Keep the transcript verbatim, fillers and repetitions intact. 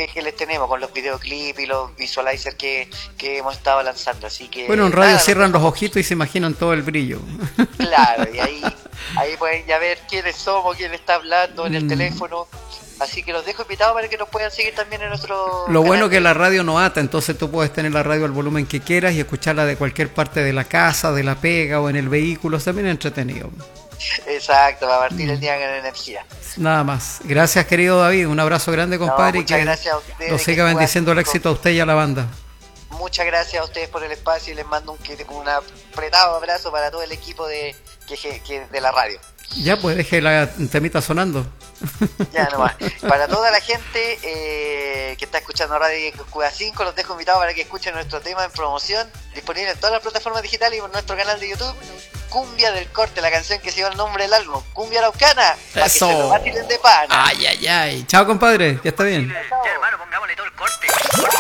que, que les tenemos con los videoclips y los visualizers que, que hemos estado lanzando. Así que Bueno, en radio nada, cierran los ojitos y se imaginan todo el brillo. claro, y ahí, ahí pueden ya ver quiénes somos, quién está hablando en el Mm. teléfono. Así que los dejo invitados para que nos puedan seguir también en nuestro Lo bueno canal que de- la radio no ata, entonces tú puedes tener la radio al volumen que quieras y escucharla de cualquier parte de la casa, de la pega o en el vehículo, es también entretenido. Exacto, para partir el día con energía. Nada más. Gracias, querido David, un abrazo grande, compadre, y muchas que gracias a ustedes, lo que siga juegan bendiciendo el con- éxito a usted y a la banda. Muchas gracias a ustedes por el espacio y les mando un, un apretado abrazo para todo el equipo de, que, que- de la radio. Ya, pues deje la temita sonando. Ya nomás. Para toda la gente eh, que está escuchando Radio Cuba cinco, los dejo invitados para que escuchen nuestro tema en promoción, disponible en todas las plataformas digitales y por nuestro canal de YouTube. Cumbia del Corte, la canción que lleva el nombre del álbum, Cumbia Araucana, para que Eso. se lo vacilen de pana. Ay, ay, ay. Chao, compadre, ya está bien. Ya, hermano, pongámosle todo el corte.